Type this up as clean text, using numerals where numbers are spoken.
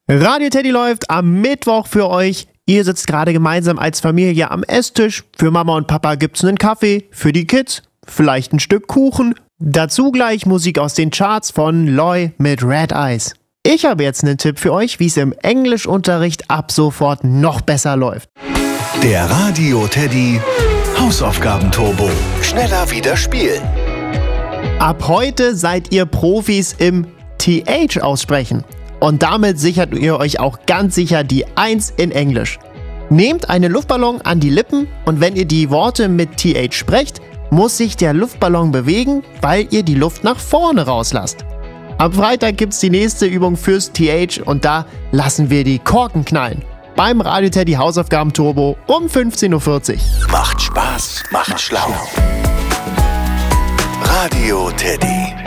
Radio Teddy läuft am Mittwoch für euch. Ihr sitzt gerade gemeinsam als Familie am Esstisch. Für Mama und Papa gibt's einen Kaffee, für die Kids vielleicht ein Stück Kuchen. Dazu gleich Musik aus den Charts von Loy mit Red Eyes. Ich habe jetzt einen Tipp für euch, wie es im Englischunterricht ab sofort noch besser läuft. Der Radio Teddy Hausaufgaben-Turbo. Schneller wieder spielen. Ab heute seid ihr Profis im TH aussprechen. Und damit sichert ihr euch auch ganz sicher die 1 in Englisch. Nehmt einen Luftballon an die Lippen und wenn ihr die Worte mit TH sprecht, muss sich der Luftballon bewegen, weil ihr die Luft nach vorne rauslasst. Am Freitag gibt's die nächste Übung fürs TH und da lassen wir die Korken knallen. Beim Radio Teddy Hausaufgaben-Turbo um 15.40 Uhr. Macht Spaß, macht schlau. Radio Teddy.